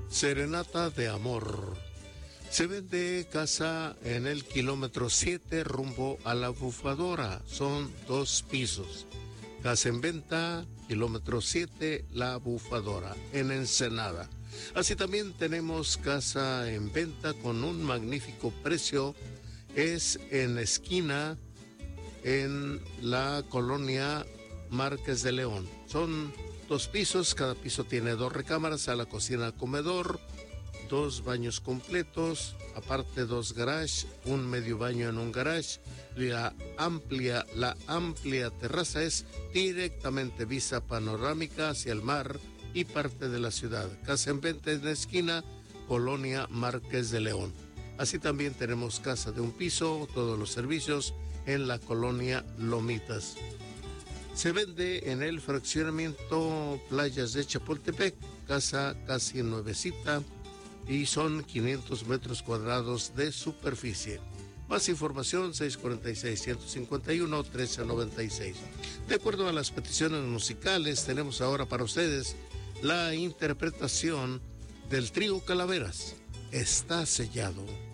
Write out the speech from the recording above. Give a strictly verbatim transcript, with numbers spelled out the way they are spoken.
Serenata de amor. Se vende casa en el kilómetro siete rumbo a La Bufadora. Son dos pisos. Casa en venta, kilómetro siete, La Bufadora, en Ensenada. Así también tenemos casa en venta con un magnífico precio. Es en esquina, en la colonia Márquez de León. Son dos pisos, cada piso tiene dos recámaras, sala, cocina, comedor, dos baños completos, aparte dos garages, un medio baño en un garage. La amplia, la amplia terraza es directamente vista panorámica hacia el mar y parte de la ciudad. Casa en venta en la esquina, colonia Márquez de León. Así también tenemos casa de un piso, todos los servicios en la colonia Lomitas. Se vende en el fraccionamiento Playas de Chapultepec, casa casi nuevecita y son quinientos metros cuadrados de superficie. Más información seis cuatro seis, uno cinco uno, uno tres nueve seis. De acuerdo a las peticiones musicales, tenemos ahora para ustedes la interpretación del trío Calaveras, Está sellado.